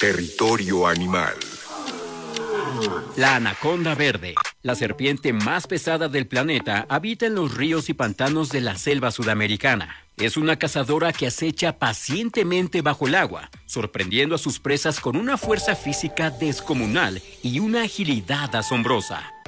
Territorio animal. La anaconda verde, la serpiente más pesada del planeta, habita en los ríos y pantanos de la selva sudamericana. Es una cazadora que acecha pacientemente bajo el agua, sorprendiendo a sus presas con una fuerza física descomunal y una agilidad asombrosa.